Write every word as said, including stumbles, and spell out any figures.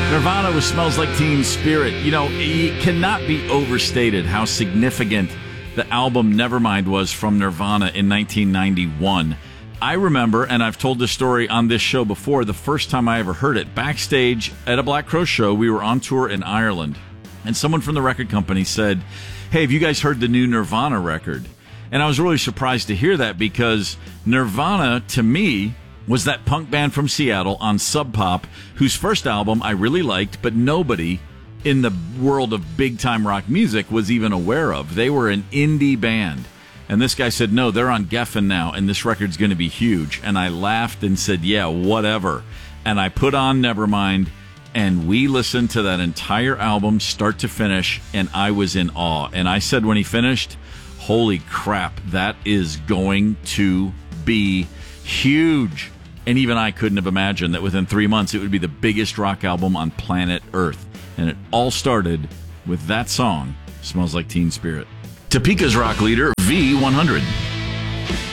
Nirvana with Smells Like Teen Spirit. You know, it cannot be overstated how significant the album Nevermind was from Nirvana in nineteen ninety-one. I remember, and I've told this story on this show before, the first time I ever heard it, backstage at a Black Crow show. We were on tour in Ireland, and someone from the record company said, "Hey, have you guys heard the new Nirvana record?" And I was really surprised to hear that, because Nirvana, to me, was that punk band from Seattle on Sub Pop, whose first album I really liked, but nobody in the world of big-time rock music was even aware of. They were an indie band. And this guy said, no, they're on Geffen now, and this record's going to be huge. And I laughed and said, yeah, whatever. And I put on Nevermind, and we listened to that entire album, start to finish, and I was in awe. And I said when he finished, holy crap, that is going to be huge. And even I couldn't have imagined that within three months it would be the biggest rock album on planet Earth. And it all started with that song, Smells Like Teen Spirit. Topeka's rock leader, V one hundred.